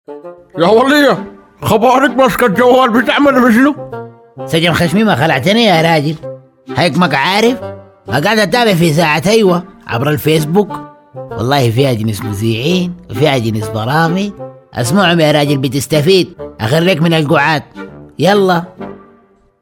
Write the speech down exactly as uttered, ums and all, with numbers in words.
يا ولية، خبرك ماسكة الجوال بتعمل بشنو؟ سجن خشمي ما خلعتني يا راجل، هيك ما عارف. قاعد اتابع في ساعة ايوه عبر الفيسبوك، والله فيها جنس مذيعين وفيها جنس برامج، اسمعهم يا راجل بتستفيد، اخريك من القعاد. يلا.